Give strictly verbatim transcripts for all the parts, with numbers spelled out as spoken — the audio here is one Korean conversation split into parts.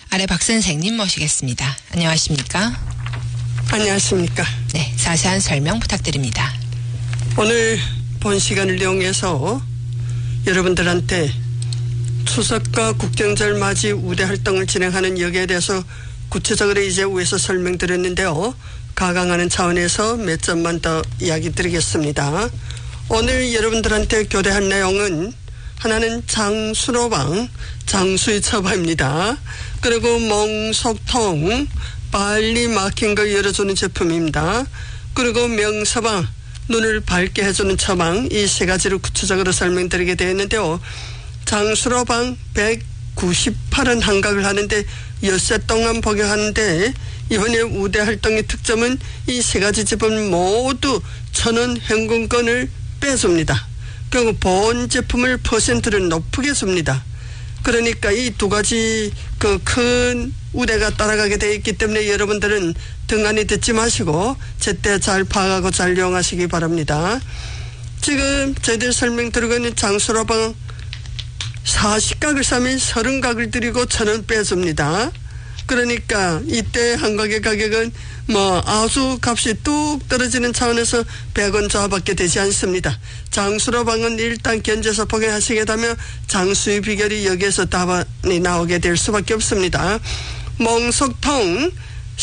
아래 박 선생님 모시겠습니다. 안녕하십니까? 안녕하십니까? 네, 자세한 설명 부탁드립니다. 오늘 본 시간을 이용해서 여러분들한테 추석과 국경절 맞이 우대 활동을 진행하는 여기에 대해서 구체적으로 이제 위에서 설명드렸는데요. 가강하는 차원에서 몇 점만 더 이야기 드리겠습니다. 오늘 여러분들한테 교대할 내용은 하나는 장수로방, 장수의 처방입니다. 그리고 몽속통, 빨리 막힌 걸 열어주는 제품입니다. 그리고 명서방, 눈을 밝게 해주는 처방, 이 세 가지를 구체적으로 설명드리게 되었는데요. 장수로방 백구십팔 원 한각을 하는데 엿새 동안 복용하는데 이번에 우대 활동의 특점은 이 세 가지 제품 모두 천원 현금권을 빼줍니다. 그리고 본 제품을 퍼센트를 높게 줍니다. 그러니까 이 두 가지 그 큰 우대가 따라가게 되어 있기 때문에 여러분들은 등한히 듣지 마시고 제때 잘 파악하고 잘 이용하시기 바랍니다. 지금 저희들 설명드리고 있는 장수로방 사십 각을 사면 삼십 각을 드리고 천원 빼줍니다. 그러니까 이때 한 각의 가격은 뭐 아주 값이 뚝 떨어지는 차원에서 백 원 저하밖에 되지 않습니다. 장수로방은 일단 견제서 복용하시게 되면 장수의 비결이 여기에서 답안이 나오게 될 수밖에 없습니다. 몽속통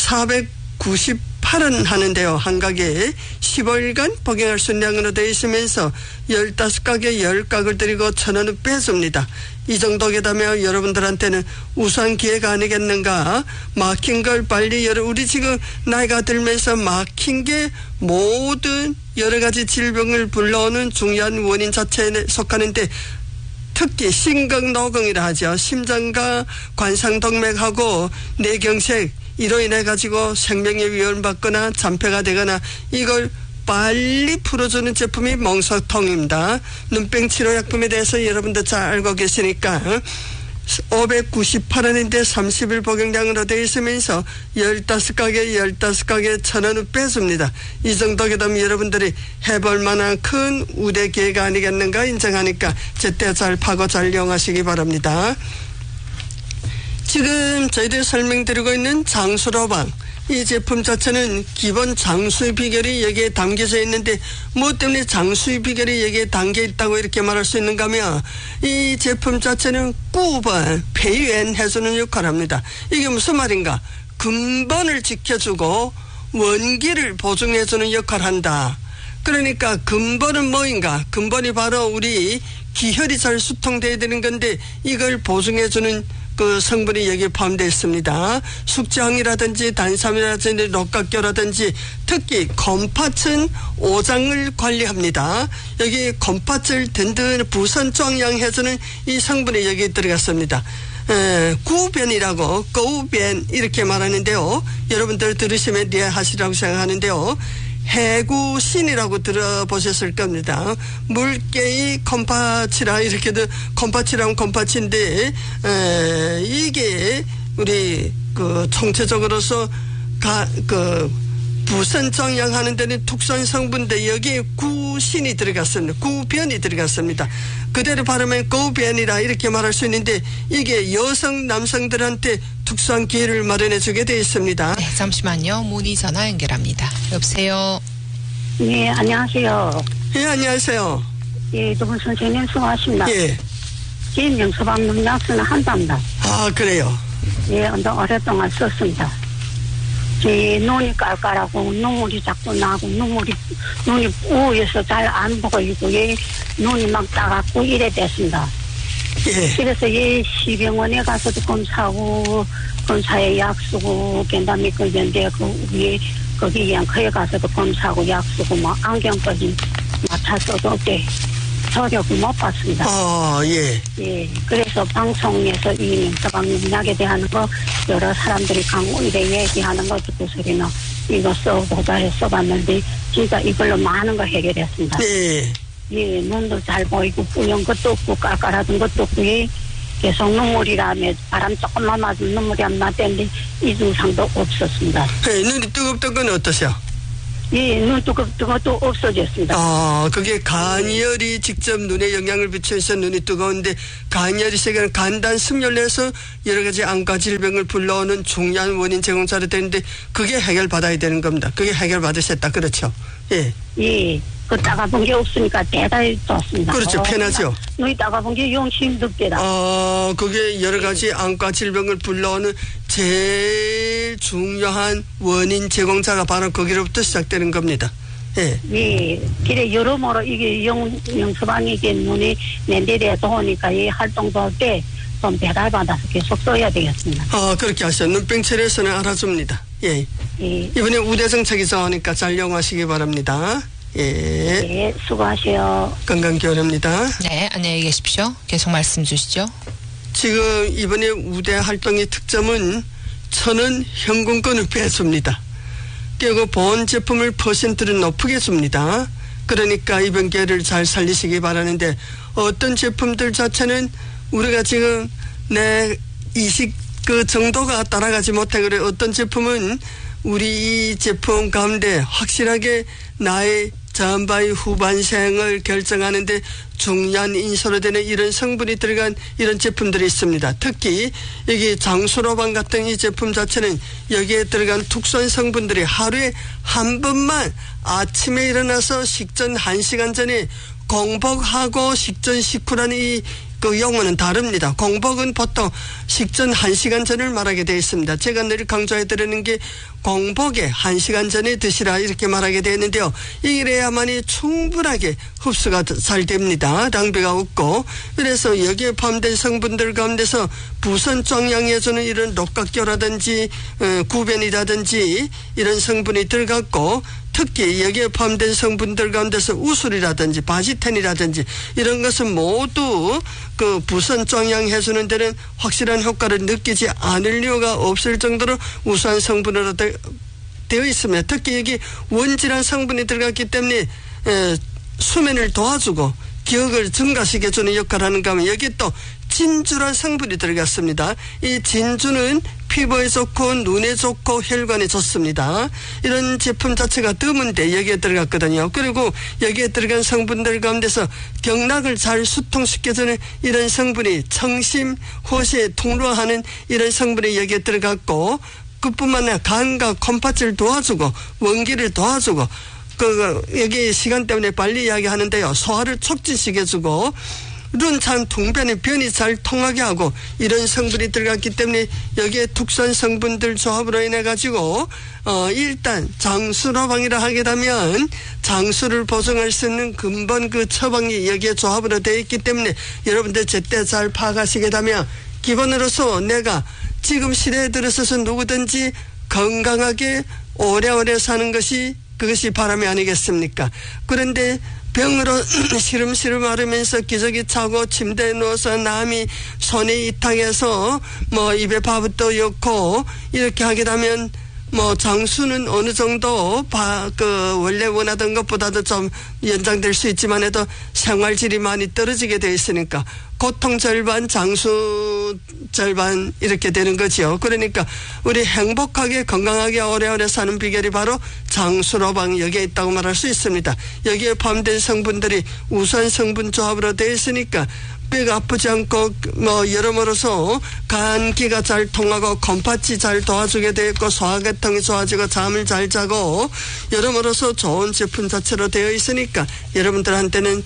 사백구십팔 원 하는데요. 한 각에 십오 일간 복용할 수 있는 양으로 되어 있으면서 십오 각에 십 각을 드리고 천 원을 빼줍니다. 이 정도게 되면 여러분들한테는 우수한 기회가 아니겠는가. 막힌 걸 빨리 열어. 우리 지금 나이가 들면서 막힌 게 모든 여러 가지 질병을 불러오는 중요한 원인 자체에 속하는데 특히 심근노공이라 하죠. 심장과 관상동맥하고 뇌경색 이로 인해 가지고 생명의 위험을 받거나 잔폐가 되거나 이걸 빨리 풀어주는 제품이 몽속통입니다. 눈병 치료약품에 대해서 여러분도 잘 알고 계시니까 오백구십팔 원인데 삼십 일 복용량으로 되어 있으면서 십오 각에 십오 각에 천 원을 빼줍니다. 이 정도게 되면 여러분들이 해볼 만한 큰 우대 기회가 아니겠는가 인정하니까 제때 잘 파고 잘 이용하시기 바랍니다. 지금 저희들이 설명드리고 있는 장수로방 이 제품 자체는 기본 장수의 비결이 여기에 담겨져 있는데 뭐 때문에 장수의 비결이 여기에 담겨 있다고 이렇게 말할 수 있는가 하면 이 제품 자체는 구번 폐유해주는 역할을 합니다. 이게 무슨 말인가? 근본을 지켜주고 원기를 보증해주는 역할을 한다. 그러니까 근본은 뭐인가? 근본이 바로 우리 기혈이 잘 수통돼야 되는 건데 이걸 보증해주는 그 성분이 여기에 포함되어 있습니다. 숙주항이라든지 단삼이라든지 녹각교라든지 특히 곰팥은 오장을 관리합니다. 여기 곰팥을 든든 부선壮양해주는 이 성분이 여기에 들어갔습니다. 에, 구변이라고 거우변 이렇게 말하는데요. 여러분들 들으시면 이해하시라고 생각하는데요. 해구신이라고 들어보셨을 겁니다. 물개의 컴파치라 이렇게도 컴파치라면 컴파치인데 에, 이게 우리 그 총체적으로서 가, 그 부선壮양 하는 데는 특수한 성분인데 여기에 구신이 들어갔습니다. 구변이 들어갔습니다. 그대로 발음하면 거변이라 이렇게 말할 수 있는데 이게 여성 남성들한테 특수한 기회를 마련해 주게 되어 있습니다. 네, 잠시만요. 문의 전화 연결합니다. 여보세요. 네, 안녕하세요. 예, 안녕하세요. 예, 두 분 선생님 수고하십니다. 예. 제 명서방 능약수는 한답니다. 아, 그래요? 예, 언더 오랫동안 썼습니다. 제 눈이 깔깔하고 눈물이 자꾸 나고 눈물이 눈이 우에서 잘 안 보이고 예, 눈이 막 따갑고 이래 됐습니다. 예. 그래서 예, 시병원에 가서도 검사하고 검사에 약 쓰고 그다음에 그 연대 그 위에 거기 양커에 가서도 검사하고 약 쓰고 뭐 안경까지 맞춰서도 어때 저력을 못 봤습니다. 아, 예. 예, 그래서 방송에서 이 명서방 능약에 대한 거 여러 사람들이 강고 이래 얘기하는 거 듣고 소리는 이거 써보자 해서 써봤는데 진짜 이걸로 많은 거 해결했습니다. 예. 예, 눈도 잘 보이고 뿌연 것도 없고 깔깔하던 것도 없고 예, 계속 눈물이라며 바람 조금만 맞으면 눈물이 안 났는데 이 증상도 없었습니다. 예, 눈이 뜨겁던 건 어떠세요? 예, 눈 뜨거, 뜨거도 없어졌습니다. 아, 그게 간열이 직접 눈에 영향을 미쳐서 눈이 뜨거운데 간열이 세게는 간단 승열내서 여러 가지 안과 질병을 불러오는 중요한 원인 제공자로 되는데 그게 해결받아야 되는 겁니다. 그게 해결받으셨다. 그렇죠? 예. 예. 그 따가본 게 없으니까 대단히 좋습니다. 그렇죠. 어, 편하죠. 눈이 따가본 게 영 힘듭니다. 어, 그게 여러 가지 안과 질병을 불러오는 제일 중요한 원인 제공자가 바로 거기로부터 시작되는 겁니다. 예. 예. 그래, 여러모로 이게 영, 영수방이 이게 눈이 낸데대에서 오니까 이 활동도 할 때 좀 배달받아서 계속 써야 되겠습니다. 아, 그렇게 하셔. 눈병철에서는 알아줍니다. 예. 예. 이번에 우대정책이 좋으니까 잘 이용하시기 바랍니다. 예. 예, 수고하세요. 건강기원입니다. 네, 안녕히 계십시오. 계속 말씀 주시죠. 지금 이번에 우대 활동의 특점은 천원 현금권을 빼줍니다. 그리고 본 제품을 퍼센트를 높게 줍니다. 그러니까 이번 기회를 잘 살리시기 바라는데 어떤 제품들 자체는 우리가 지금 내 이식 그 정도가 따라가지 못해 그래 어떤 제품은 우리 이 제품 가운데 확실하게 나의 전바의 후반생을 결정하는데 중요한 인수로 되는 이런 성분이 들어간 이런 제품들이 있습니다. 특히 여기 장수로방 같은 이 제품 자체는 여기에 들어간 특수한 성분들이 하루에 한 번만 아침에 일어나서 식전 한 시간 전에 공복하고 식전 식후라는 이 그 용어는 다릅니다. 공복은 보통 식전 한 시간 전을 말하게 되어 있습니다. 제가 늘 강조해 드리는 게 공복에 한 시간 전에 드시라 이렇게 말하게 되어 있는데요. 이래야만이 충분하게 흡수가 잘 됩니다. 낭비가 없고. 그래서 여기에 포함된 성분들 가운데서 부선 쫑양해주는 이런 녹각교라든지 어, 구변이라든지 이런 성분이 들어갔고 특히 여기에 포함된 성분들 가운데서 우술이라든지 바지텐이라든지 이런 것은 모두 그 부선 쫑양해주는 데는 확실한 효과를 느끼지 않을 이유가 없을 정도로 우수한 성분으로 되, 되어 있습니다. 특히 여기 원질한 성분이 들어갔기 때문에 에, 수면을 도와주고 기억을 증가시켜주는 역할을 하는가 하면 여기 또 진주란 성분이 들어갔습니다. 이 진주는 피부에 좋고 눈에 좋고 혈관에 좋습니다. 이런 제품 자체가 드문데 여기에 들어갔거든요. 그리고 여기에 들어간 성분들 가운데서 경락을 잘 수통시켜주는 이런 성분이 청심, 호시에 통로하는 이런 성분이 여기에 들어갔고 그뿐만 아니라 간과 콩팥을 도와주고 원기를 도와주고 그 여기 시간 때문에 빨리 이야기하는데요. 소화를 촉진시켜주고 룬찬 통변의 변이 잘 통하게 하고 이런 성분이 들어갔기 때문에 여기에 특수한 성분들 조합으로 인해 가지고 어 일단 장수로방이라 하게 되면 장수를 보정할 수 있는 근본 그 처방이 여기에 조합으로 되어 있기 때문에 여러분들 제때 잘 파악하시게 되면 기본으로서 내가 지금 시대에 들어서서 누구든지 건강하게 오래오래 사는 것이 그것이 바람이 아니겠습니까? 그런데 병으로 시름시름 앓으면서 기저귀 차고 침대에 누워서 남이 손에 이탕해서 뭐 입에 밥도 넣고 이렇게 하게 되면 뭐 장수는 어느 정도 바, 그 원래 원하던 것보다도 좀 연장될 수 있지만 해도 생활질이 많이 떨어지게 돼 있으니까 고통 절반 장수 절반 이렇게 되는 거죠. 그러니까 우리 행복하게 건강하게 오래오래 사는 비결이 바로 장수로방 여기에 있다고 말할 수 있습니다. 여기에 포함된 성분들이 우수한 성분 조합으로 되어 있으니까 뼈가 아프지 않고 뭐 여러모로서 간기가 잘 통하고 콩팥이 잘 도와주게 되어 있고 소화계통이 좋아지고 잠을 잘 자고 여러모로서 좋은 제품 자체로 되어 있으니까 여러분들한테는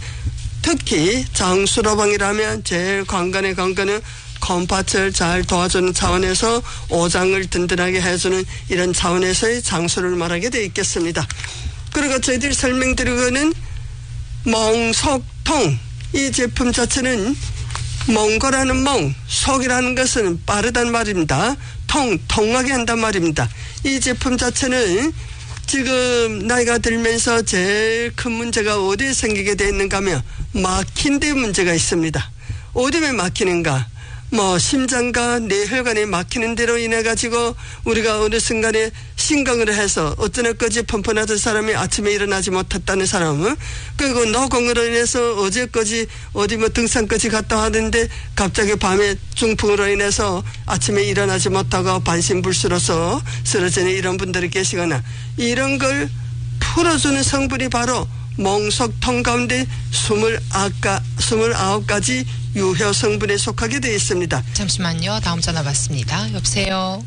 특히 장수로방이라면 제일 관건의 관건은 콩팥을 잘 도와주는 차원에서 오장을 든든하게 해주는 이런 차원에서의 장수를 말하게 되어 있겠습니다. 그리고 저희들이 설명드리고는 몽속통 이 제품 자체는 몽고라는 몽, 속이라는 것은 빠르단 말입니다. 통, 통하게 한단 말입니다. 이 제품 자체는 지금 나이가 들면서 제일 큰 문제가 어디에 생기게 되어 있는가 하면 막힌 데 문제가 있습니다. 어디에 막히는가? 뭐 심장과 뇌혈관이 막히는 데로 인해 가지고 우리가 어느 순간에 심경을 해서 어떤 엊그제 펌펀하던 사람이 아침에 일어나지 못했다는 사람은 그리고 노공으로 인해서 어제까지 어디 뭐 등산까지 갔다 하는데 갑자기 밤에 중풍으로 인해서 아침에 일어나지 못하고 반신불수로서 쓰러지는 이런 분들이 계시거나 이런 걸 풀어주는 성분이 바로 몽석통 가운데 스물아홉 가지 유효 성분에 속하게 되어 있습니다. 잠시만요. 다음 전화 받습니다. 여보세요.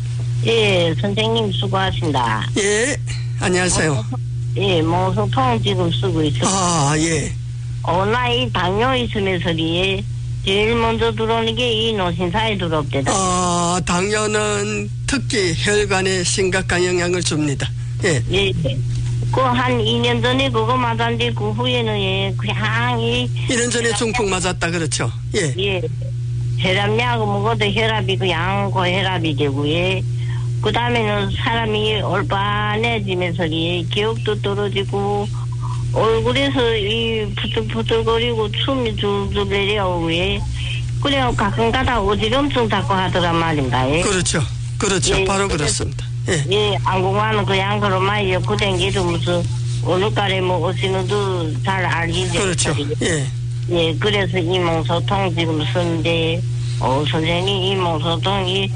예, 선생님 수고하신다. 예, 안녕하세요. 어, 예, 몽석통 지금 쓰고 있어요. 아, 예. 어, 나 이 당뇨 있으면서리 제일 먼저 들어오는 게 이 노신사에 들어옵대다. 아, 당뇨는 특히 혈관에 심각한 영향을 줍니다. 예. 예, 예. 그 한 이 년 전에 그거 맞았는데 그 후에는 예, 그냥 이. 일 년 전에 중풍 맞았다, 그렇죠? 예. 예. 혈압약 먹어도 혈압이 그냥 고혈압이 되고, 예. 그 다음에는 사람이 올바해지면서 예, 기억도 떨어지고, 얼굴에서 이 부들부들거리고 춤이 줄줄 내려오고, 예. 그래요, 가끔가다 어지럼증 자꾸 하더란 말인가, 예. 그렇죠. 그렇죠. 예, 바로 그래서, 그렇습니다. 예. 예, 안공하는 그냥 그런만 엮고 댕기도 무슨, 오늘까지 뭐 어찌는도 잘 알기 때문에. 그렇죠. 예. 예, 그래서 이몽소통 지금 쓰는데, 어, 선생님, 이몽소통이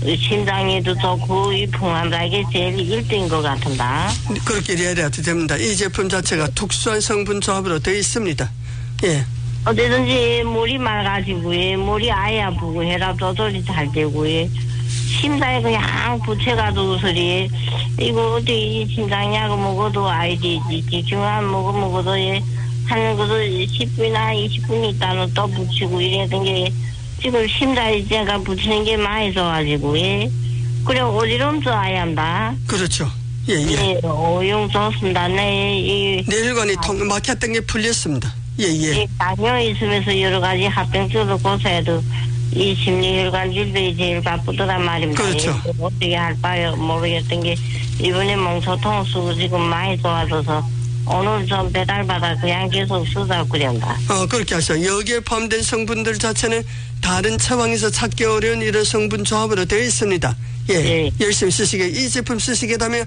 심장에도 좋고, 이 풍한작이 제일 일 등인 것 같은다. 그렇게 이해해도 됩니다. 이 제품 자체가 특수한 성분 조합으로 되어 있습니다. 예. 어디든지 물이 맑아지고, 예, 물이 아예 아프고, 혈압 조절이 잘 되고, 예. 심장에 그냥 붙여가지고 소리, 이거 어디 심장약 먹어도 아이디, 집중한 먹어 먹어도, 예, 하는 것도 십 분이나 이십 분 있다는 또 붙이고 이랬던 게, 지금 심장에 제가 붙이는 게 많이 좋아지고, 예. 그래, 어지럼증 아예 한다. 그렇죠. 예, 예. 예, 오용 좋습니다. 네, 이. 뇌혈관이 통, 막혔던 게 풀렸습니다. 예, 예. 이 당뇨 있으면서 여러 가지 합병증도 고쳐해도 이 심리혈관 질병이 제일 바쁘더란 말입니다. 그렇죠. 예, 어떻게 할 바요 모르겠던 게 이번에 몽소통 쓰고 지금 많이 좋아져서 오늘 좀 배달받아 그냥 계속 쓰다 그런다. 어, 그렇게 하죠. 여기에 포함된 성분들 자체는 다른 처방에서 찾기 어려운 이런 성분 조합으로 되어 있습니다. 예. 예. 열심히 쓰시게, 이 제품 쓰시게 되면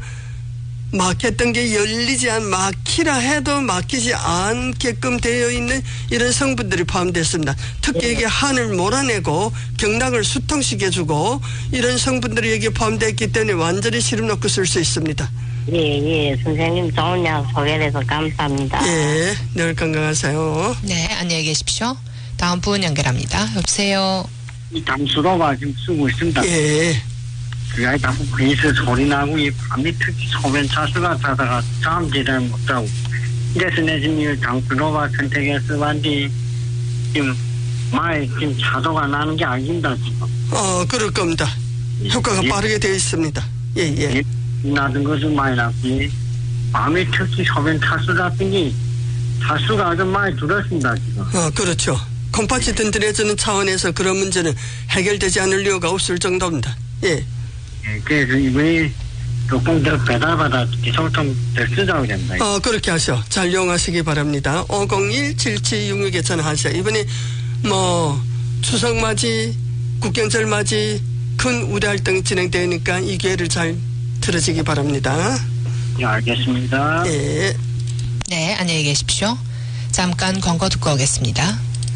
막혔던 게 열리지 않, 막히라 해도 막히지 않게끔 되어 있는 이런 성분들이 포함되어 특히 예. 이게 한을 몰아내고 경락을 수통시켜주고 이런 성분들이 여기에 포함되어 있기 때문에 완전히 시름 놓고 쓸 수 있습니다. 예, 예. 선생님 좋은 약 소개해서 감사합니다. 예. 늘 건강하세요. 네, 안녕히 계십시오. 다음 분 연결합니다. 여보세요. 이 담수로바 지금 쓰고 있습니다. 예. 그게 자꾸 귀에서 소리 나고 이 밤이 특히 소변 차수가 타다가 잠지를 못하고 그래서 내 지금 이 담수로바 선택해서 왔는데 지금 많이 지금 차도가 나는 게 아닙니다 지금. 어, 그럴 겁니다. 효과가 예. 빠르게 되어 있습니다. 예, 예. 예. 나던 것은 많이 났고 밤에 특히 소변 차수 같은 게 차수가 아주 많이 줄었습니다 지금. 어, 그렇죠. 콩팥이 든든해지는 차원에서 그런 문제는 해결되지 않을 이유가 없을 정도입니다. 예. 예, 그래서 이번에 조금 더 배달받아 계속 좀 더 쓰자고 된다. 어, 그렇게 하셔. 잘 이용하시기 바랍니다. 오공일 칠칠육육에 전화하세요. 이번에 뭐 추석맞이, 국경절맞이 큰 우대 활동이 진행되니까 이 기회를 잘 들으시기 바랍니다. 예, 알겠습니다. 예. 네, 안녕히 계십시오. 잠깐 광고 듣고 오겠습니다.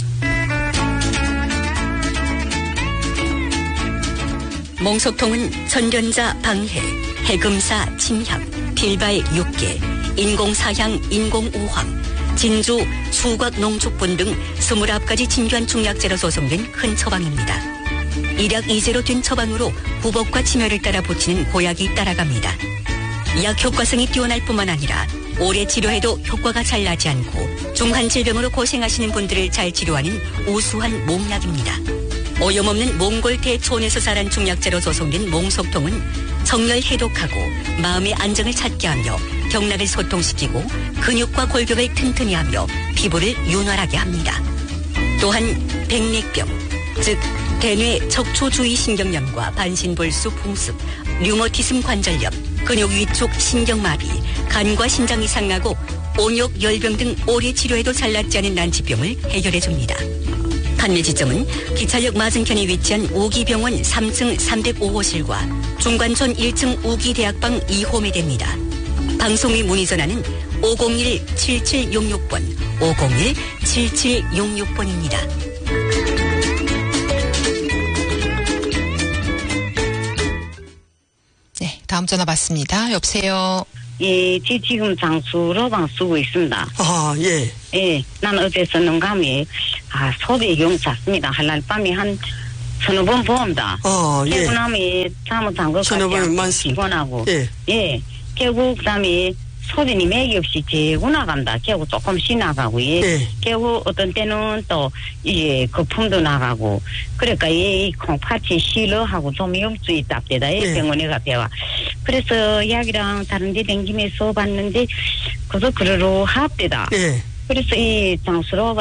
몽석통은 전련자 방해, 해금사 침향, 필발 육계, 인공사향, 인공우황, 진주, 수곽 농축분 등 스물아홉 가지 진귀한 중약재로 조성된 큰 처방입니다. 일약 이제로 된 처방으로 부복과 침혈을 따라 붙이는 보약이 따라갑니다. 약 효과성이 뛰어날 뿐만 아니라 오래 치료해도 효과가 잘 나지 않고 중한 질병으로 고생하시는 분들을 잘 치료하는 우수한 몽약입니다. 오염없는 몽골 대초원에서 자란 중약재로 조성된 몽석통은 정열 해독하고 마음의 안정을 찾게 하며 경락을 소통시키고 근육과 골격을 튼튼히 하며 피부를 윤활하게 합니다. 또한 백맥병, 즉 대뇌 척추주위 신경염과 반신볼수 풍습, 류머티즘 관절염, 근육 위축 신경마비, 간과 신장 이상 나고 온욕 열병 등 오래 치료해도 잘 낫지 않은 난치병을 해결해 줍니다. 판매 지점은 기차역 맞은편에 위치한 우기병원 삼 층 삼공오 호실과 중관촌 일 층 우기대학방 이 호에 됩니다. 방송 및 문의 전화는 오공일 칠칠육육 번, 오공일 칠칠육육 번입니다. 네, 다음 전화 받습니다. 여보세요. 이 지- 지금 장수로방 쓰고 있습니다. 아, 예. 예, 난 어제 썼는감에 아 소비 용 잤습니다. 할날 밤에 한 서너 번 봅니다. 아, 예. 깨고 나면 잠을 잔것 서너 번 많습니다. 피곤하고. 예. 예. 깨고 그다음에 소변이 맥이 없이 재고 나간다. 깨고 조금씩 나가고, 예. 예. 깨고 어떤 때는 또 이제 거품도 나가고. 그러니까 이 콩팥이 실어하고 좀 염증이 있답니다. 예. 예. 병원에 가대와. 그래서 약이랑 다른 데 댕기면서 봤는데 그래서 그러로 합니다. 예. 그래서 이 장수로가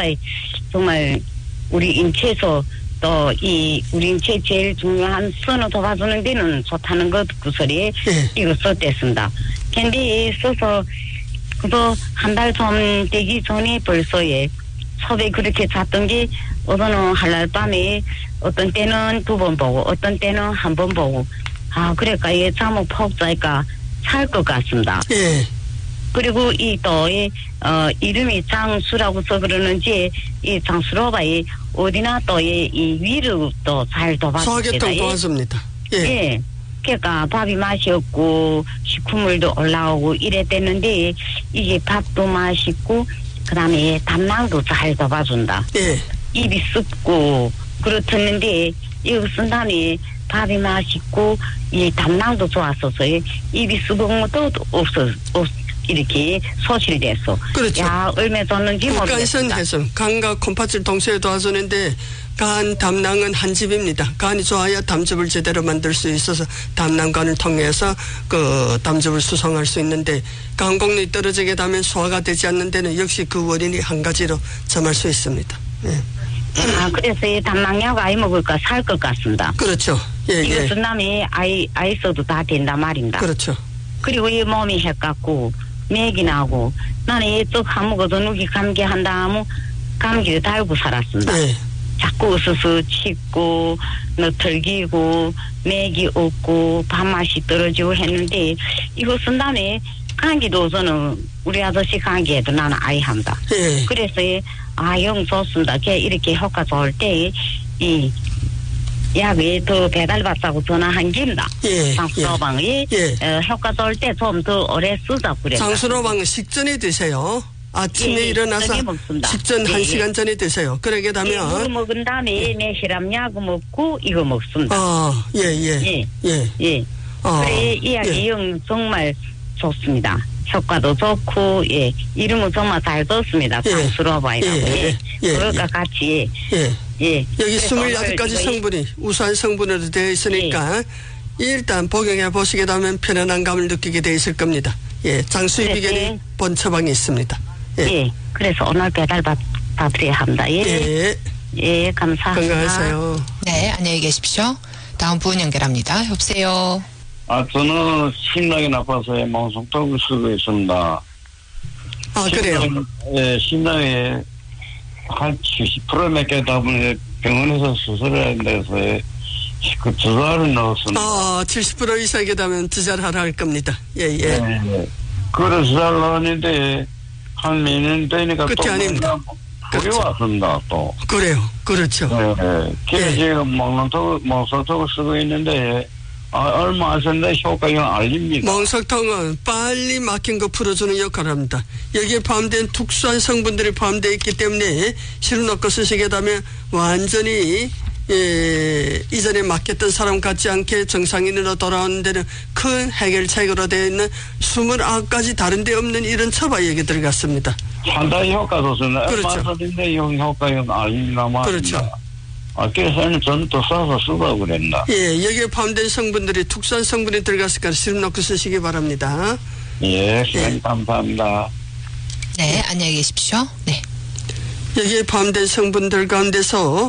정말 우리 인체에서 또 이 우리 인체 제일 중요한 선을 도와주는 데는 좋다는 것 그 소리에 예. 이거 썼댔습니다. 근데 써서 그도 한 달 좀 되기 전에 벌써 예 섭외 그렇게 잤던 게 어떤 할날 밤에 어떤 때는 두 번 보고 어떤 때는 한 번 보고 아 그러니까 이 잠을 푹 자니까 살 것 같습니다. 예. 그리고 이 또 이 어 이름이 장수라고서 그러는지 이 장수로가 이 어디나 또 이 이 위로 또 잘 도와줍니다. 소화계통 도와줍니다. 예. 예. 그러니까 밥이 맛이 없고 식후물도 올라오고 이랬댔는데 이게 밥도 맛있고 그다음에 담낭도 잘 도와준다. 예. 입이 습고 그렇었는데 이거 쓴 다음에 밥이 맛있고 이 담낭도 좋았어서 입이 습은 것도 없어 없 이렇게 소실됐어. 그렇죠. 야 얼마 줬는지 국간선 모르겠다. 해서 간과 콩팥을 동시에 도와주는데 간 담낭은 한 집입니다. 간이 좋아야 담즙을 제대로 만들 수 있어서 담낭관을 통해서 그 담즙을 수송할 수 있는데 간 공력이 떨어지게 되면 소화가 되지 않는 데는 역시 그 원인이 한 가지로 점할 수 있습니다. 예. 아 그래서 이 담낭약 아이 먹을까 살 것 같습니다. 그렇죠. 예, 이거 예. 쓴 다음에 아이 아이 써도 다 된다 말입니다. 그렇죠. 그리고 이 몸이 헷갖고 맥이 나고 나는 이쪽 아무것도 누기 감기 한다 하면 감기를 달고 살았습니다. 예. 자꾸 으스스 칩고 너털기고 맥이 없고 밥맛이 떨어지고 했는데 이거 쓴 다음에 감기도 저는 우리 아저씨 감기에도 나는 아이 합니다. 예. 그래서 아 영 좋습니다. 걔 이렇게 효과 좋을 때 이 약에 더 배달받자고 전화한 겁니다. 예. 장수로방이 예. 어, 효과 좋을 때 좀 더 오래 쓰자 그래. 장수로방은 식전에 드세요. 아침에 예, 예, 일어나서 저녁에 먹습니다. 식전 예, 한 예. 시간 전에 드세요. 그러게 이거 되면 먹은 다음에 내시람 약 먹고 이거 먹습니다. 아, 예, 예. 예. 예. 예. 아, 그래 이 약이 예. 영 정말 좋습니다. 효과도 좋고 예 이름은 정말 잘 떴습니다. 예. 장수로방이라고. 예, 예. 예, 예, 그것과 예. 같이 예. 예. 여기 그래서 스물여덟 가지 오늘 이거 성분이 우수한 성분으로 되어 있으니까 일단 복용해 보시게 되면 편안한 감을 느끼게 되어 있을 겁니다. 예, 장수의 네, 비결이 네. 본 처방이 있습니다. 예. 예. 그래서 오늘 배달 받, 받으려 합니다. 예. 예. 예, 감사합니다. 건강하세요. 네, 안녕히 계십시오. 다음 분 연결합니다. 여보세요. 아, 저는 심장이 나빠서 몽송턱을 쓰고 있습니다. 아, 그래요? 심장, 예, 심장에 한 칠십 퍼센트 몇개 다보니 병원에서 수술해야 돼서 그 주사를 넣었습니다. 아, 칠십 퍼센트 이상이 되면 주사하라 할 겁니다. 예, 예. 네. 그래서 주사를 넣었는데 한 몇 년 되니까 끝이 또 아닙니다. 불이 그렇죠. 왔습니다, 또. 그래요. 그렇죠. 네, 네. 그래서 예. 지금 몽송턱, 몽송턱을 쓰고 있는데 아, 얼마 안 썼는데 효과가 알립니다. 멍석통은 빨리 막힌 거 풀어주는 역할을 합니다. 여기에 포함된 특수한 성분들이 포함되어 있기 때문에 실을 넣고 쓰시게 되면 완전히 예, 이전에 막혔던 사람 같지 않게 정상인으로 돌아오는 데는 큰 해결책으로 되어 있는 스물아홉 가지 다른 데 없는 이런 처방이 여기 들어갔습니다. 상당히 효과도 쓰는 그렇죠. 얼마 썼는데 용 효과는 알립니다. 그렇죠. 아, 그래서 저는 또 써서 쓰고 그랬나. 예, 여기에 포함된 성분들이 특수한 성분이 들어갔으니까 실을 넣고 쓰시기 바랍니다. 예, 시간 예. 감사합니다. 네, 안녕히 계십시오. 네. 여기에 포함된 성분들 가운데서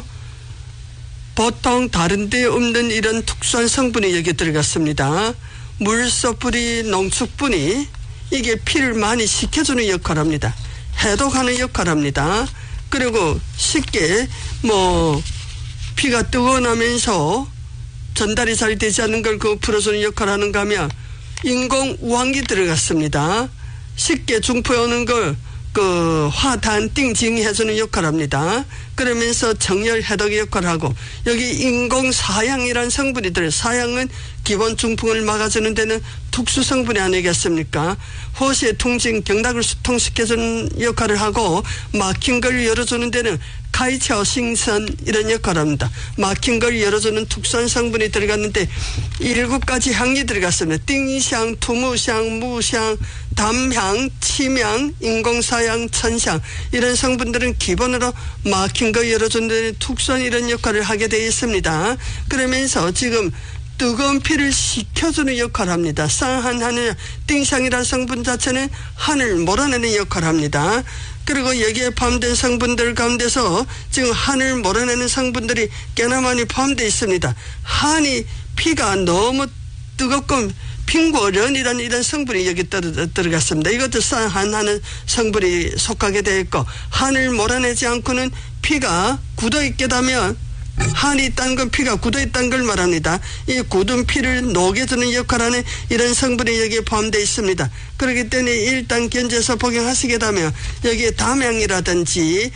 보통 다른 데 없는 이런 특수한 성분이 여기에 들어갔습니다. 물소뿌리 농축분이 이게 피를 많이 식혀주는 역할을 합니다. 해독하는 역할을 합니다. 그리고 쉽게 뭐 피가 뜨거워나면서 전달이 잘 되지 않는 걸 그 풀어주는 역할을 하는가 하면 인공 우환기 들어갔습니다. 쉽게 중포에 오는 걸 그 화단 띵징해주는 역할을 합니다. 그러면서 정열 해독의 역할을 하고 여기 인공 사양이라는 성분이 들어요. 사양은 기본 중풍을 막아주는 데는 특수 성분이 아니겠습니까? 호시의 통증 경락을 수통시켜주는 역할을 하고 막힌 걸 열어주는 데는 카이체오 생선 이런 역할을 합니다. 막힌 걸 열어주는 특수한 성분이 들어갔는데 일곱 가지 향이 들어갔습니다. 띵향, 투무향, 무향, 담향, 침향, 인공사향, 천향 이런 성분들은 기본으로 막힌 걸 열어주는 데는 특수한 이런 역할을 하게 되어 있습니다. 그러면서 지금 뜨거운 피를 식혀주는 역할을 합니다. 쌍한 하늘 띵샹이라는 성분 자체는 한을 몰아내는 역할을 합니다. 그리고 여기에 포함된 성분들 가운데서 지금 한을 몰아내는 성분들이 꽤나 많이 포함되어 있습니다. 한이 피가 너무 뜨겁고 핑고련이라는 이런 성분이 여기 들어갔습니다. 이것도 쌍한 하는 성분이 속하게 되어 있고 한을 몰아내지 않고는 피가 굳어있게 되면 한이 있다는 건 피가 굳어있다는 걸 말합니다. 이 굳은 피를 녹여주는 역할하는 이런 성분이 여기에 포함되어 있습니다. 그렇기 때문에 일단 견제해서 복용하시게 되면 여기에 담양이라든지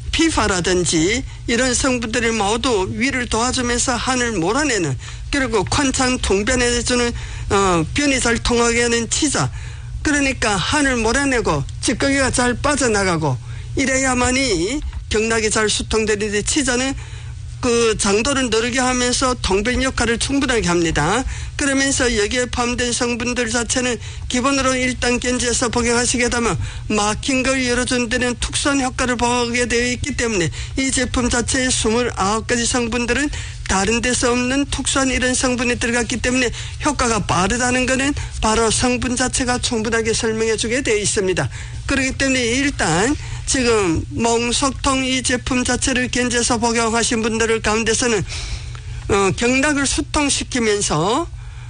피파라든지 이런 성분들이 모두 위를 도와주면서 한을 몰아내는 그리고 콘창 통변해주는 어, 변이 잘 통하게 하는 치자 그러니까 한을 몰아내고 찌꺼기가 잘 빠져나가고 이래야만이 경락이 잘 수통되는데 치자는 그 장도를 늘게 하면서 통변 역할을 충분하게 합니다. 그러면서 여기에 포함된 성분들 자체는 기본으로 일단 견제해서 복용하시게 되면 막힌 걸 열어주는 데는 특수한 효과를 보게 되어 있기 때문에 이 제품 자체의 이십구 가지 성분들은 다른 데서 없는 특수한 이런 성분이 들어갔기 때문에 효과가 빠르다는 것은 바로 성분 자체가 충분하게 설명해 주게 되어 있습니다. 그렇기 때문에 일단 지금 몽속통 이 제품 자체를 견제해서 복용하신 분들 가운데서는 어, 경락을 수통시키면서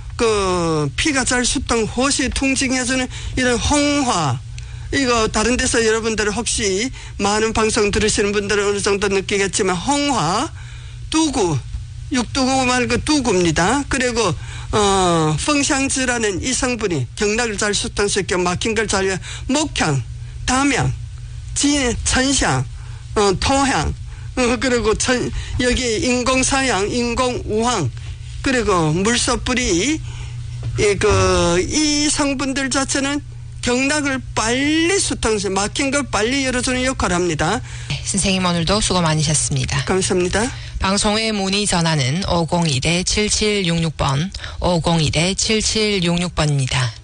그 피가 잘 수통 호시 통증해주는 이런 홍화 이거 다른 데서 여러분들 혹시 많은 방송 들으시는 분들은 어느 정도 느끼겠지만 홍화 두구 육두구 말고 두구입니다. 그리고 어, 펑샹즈라는 이 성분이 경락을 잘 수통시켜 막힌 걸 잘 목향, 담향, 진, 천향, 어, 토향, 어, 그리고 천, 여기 인공사향, 인공우황, 그리고 물소뿌리, 이, 그, 이 성분들 자체는 경락을 빨리 수통시, 막힌 걸 빨리 열어주는 역할을 합니다. 네, 선생님 오늘도 수고 많으셨습니다. 감사합니다. 방송의 문의 전화는 오공일 칠칠육육 번, 오공일 칠칠육육 번입니다.